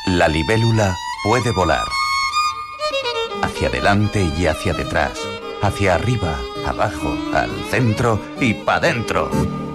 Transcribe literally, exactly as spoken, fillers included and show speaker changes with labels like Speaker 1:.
Speaker 1: La libélula puede volar. Hacia adelante y hacia detrás. Hacia arriba, abajo, al centro y pa' dentro.